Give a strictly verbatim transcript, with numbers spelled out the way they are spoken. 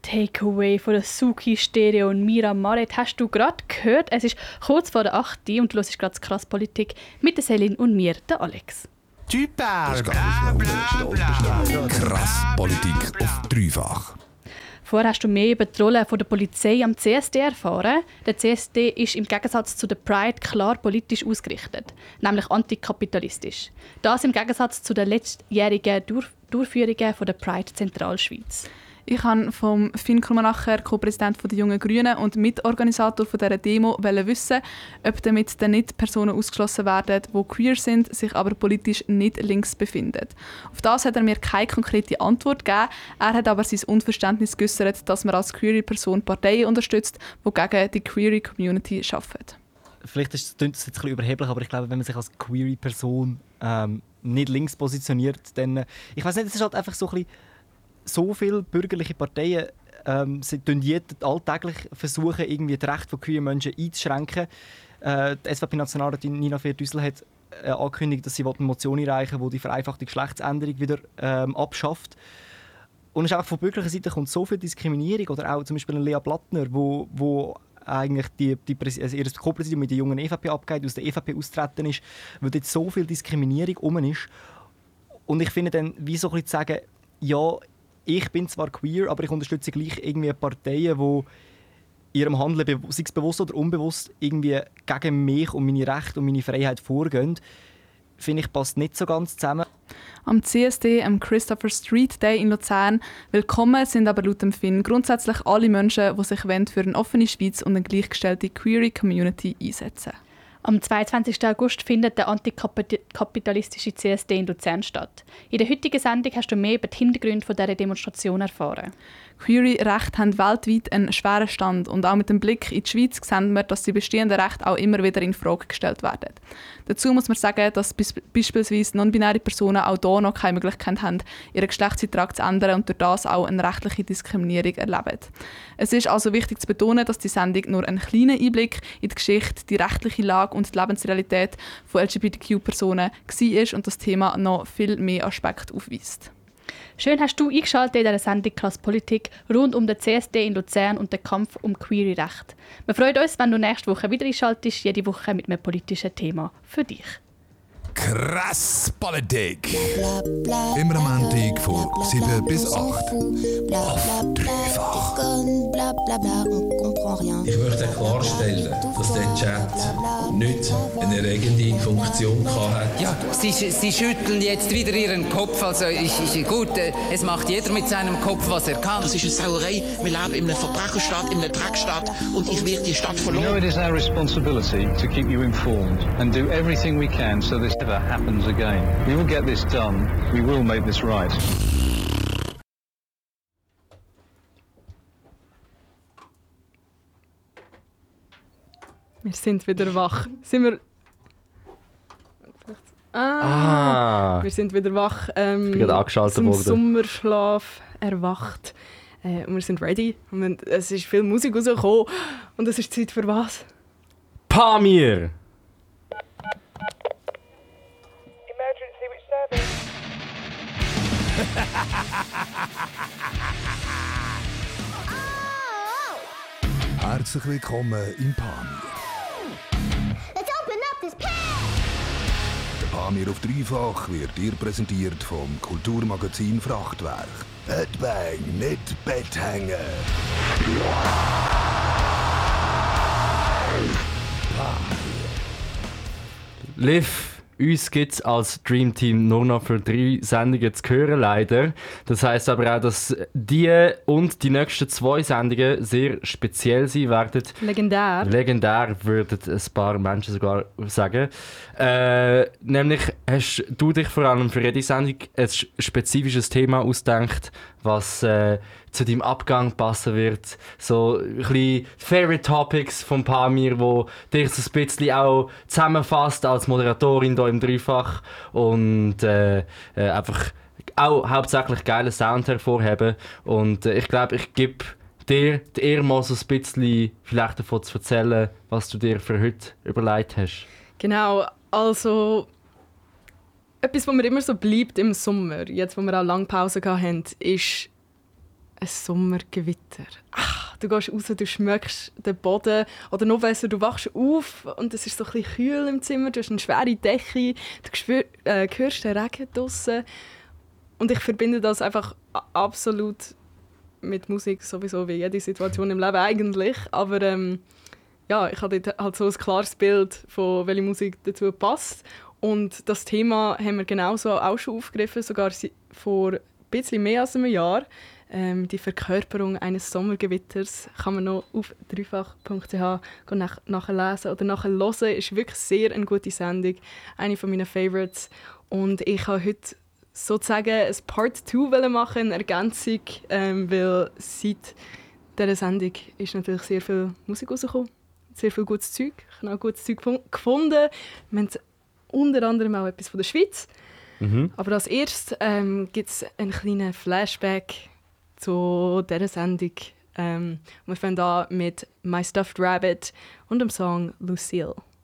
Takeaway von der Suki, Stereo und Mira Maret hast du gerade gehört. Es ist kurz vor der acht und du hörst gerade das Krass Politik mit der Selin und mir, der Alex. Tu parles, bla bla bla. Krass Politik auf dreifach. Vorher hast du mehr über die Rolle der Polizei am C S D erfahren. Der C S D ist im Gegensatz zu der Pride klar politisch ausgerichtet, nämlich antikapitalistisch. Das im Gegensatz zu den letztjährigen Durch- Durchführungen der Pride Zentralschweiz. Ich wollte vom Finn Krummenacher, Co-Präsident der Jungen Grünen und Mitorganisator dieser Demo, wissen, ob damit dann nicht Personen ausgeschlossen werden, die queer sind, sich aber politisch nicht links befinden. Auf das hat er mir keine konkrete Antwort gegeben. Er hat aber sein Unverständnis geäußert, dass man als queere Person Parteien unterstützt, die gegen die queere Community arbeiten. Vielleicht ist es jetzt ein bisschen überheblich, aber ich glaube, wenn man sich als queere Person ähm, nicht links positioniert, dann... Ich weiß nicht, es ist halt einfach so ein bisschen... So viele bürgerliche Parteien ähm, sind alltäglich versuchen, irgendwie das Recht von queeren Menschen einzuschränken. Äh, die S V P-Nationalrätin Nina Fehr-Düssel hat äh, angekündigt, dass sie eine Motion einreichen will, die die vereinfachte Geschlechtsänderung wieder ähm, abschafft. Und es ist einfach von bürgerlicher Seite kommt so viel Diskriminierung. Oder auch zum Beispiel Lea Blattner, wo, wo eigentlich die, die, also ihr Co-Präsidium mit der jungen E V P abgeht, aus der E V P austreten ist, weil dort so viel Diskriminierung rum ist. Und ich finde dann, wie so ein bisschen zu sagen, ja, ich bin zwar queer, aber ich unterstütze gleich irgendwie Parteien, die ihrem Handeln, sei es bewusst oder unbewusst, irgendwie gegen mich und meine Rechte und meine Freiheit vorgehen. Finde ich, passt nicht so ganz zusammen. Am C S D, am Christopher Street Day in Luzern, willkommen sind aber laut dem Finn grundsätzlich alle Menschen, die sich für eine offene Schweiz und eine gleichgestellte queere Community einsetzen. Am zweiundzwanzigsten August findet der antikapitalistische C S D in Luzern statt. In der heutigen Sendung hast du mehr über die Hintergründe dieser Demonstration erfahren. Queere Rechte haben weltweit einen schweren Stand und auch mit dem Blick in die Schweiz sehen wir, dass die bestehenden Rechte auch immer wieder in Frage gestellt werden. Dazu muss man sagen, dass beispielsweise non-binäre Personen auch hier noch keine Möglichkeit haben, ihren Geschlechtseintrag zu ändern und durch das auch eine rechtliche Diskriminierung erleben. Es ist also wichtig zu betonen, dass die Sendung nur einen kleinen Einblick in die Geschichte, die rechtliche Lage und die Lebensrealität von L G B T Q-Personen war und das Thema noch viel mehr Aspekte aufweist. Schön hast du eingeschaltet in dieser Sendung «Krass Politik» rund um den C S D in Luzern und den Kampf um queere Rechte. Wir freuen uns, wenn du nächste Woche wieder einschaltest, jede Woche mit einem politischen Thema für dich. Krass Politik. Immer am Montag von sieben bis acht. Auf dreifach. Ich möchte klarstellen, dass der Chat nicht eine erregende Funktion hatte. Ja, Sie, Sie schütteln jetzt wieder Ihren Kopf. Also ich, ich, gut, äh, es macht jeder mit seinem Kopf, was er kann. Das ist eine Sauerei. Wir leben in einer Verbrecherstadt, in einer Dreckstadt und ich werde die Stadt verloren. You know, it is our responsibility to keep you informed and do everything we can so this never happens again. We will get this done. We will make this right. Wir sind wieder wach. Sind wir... Ah, Ah. Wir sind wieder wach. Ähm, Ich bin gerade angeschaltet zum worden. Sommerschlaf erwacht. Äh, und wir sind ready. Und wir, es ist viel Musik rausgekommen. Und es ist Zeit für was? Pamir! Emergency, which service? Herzlich willkommen im Pamir. Let's open up this pan! Der Pamir auf dreifach wird dir präsentiert vom Kulturmagazin Frachtwerk. Headbang, nicht Bett hängen. Liv, uns gibt es als Dream Team nur noch für drei Sendungen zu hören, leider. Das heisst aber auch, dass die und die nächsten zwei Sendungen sehr speziell sein werden. Legendär. Legendär, würden ein paar Menschen sogar sagen. Äh, nämlich hast du dich vor allem für jede Sendung ein spezifisches Thema ausgedacht, was äh, zu deinem Abgang passen wird. So ein bisschen Favorite Topics von Pamir, wo dich so ein bisschen auch zusammenfasst als Moderatorin hier im Dreifach und äh, äh, einfach auch hauptsächlich geilen Sound hervorheben. Und äh, ich glaube, ich gebe dir die Ehre, mal so ein bisschen vielleicht davon zu erzählen, was du dir für heute überlegt hast. Genau, also etwas, was mir immer so bleibt im Sommer, jetzt wo wir auch lange Pause hatten, ist ein Sommergewitter. Ach, du gehst raus, du schmeckst den Boden. Oder noch besser, du wachst auf und es ist so ein bisschen kühl im Zimmer. Du hast eine schwere Decke, du spür, äh, hörst den Regen draussen. Und ich verbinde das einfach absolut mit Musik, sowieso wie jede Situation im Leben eigentlich. Aber ähm, ja, ich habe dort halt so ein klares Bild von welche Musik dazu passt. Und das Thema haben wir genauso auch schon aufgegriffen, sogar vor ein bisschen mehr als einem Jahr. Ähm, die Verkörperung eines Sommergewitters kann man noch auf dreifach punkt c h nach, nachlesen oder nachhören. Ist wirklich sehr eine gute Sendung, eine meiner Favorites. Und ich habe heute sozusagen ein Part zwei machen, eine Ergänzung, ähm, weil seit dieser Sendung ist natürlich sehr viel Musik rausgekommen, sehr viel gutes Zeug. Ich habe auch gutes Zeug gefunden. Wir haben unter anderem auch etwas von der Schweiz. Mhm. Aber als erstes ähm, gibt es einen kleinen Flashback zu dieser Sendung. Ähm, wir fangen an mit «My Stuffed Rabbit» und dem Song «Lucille».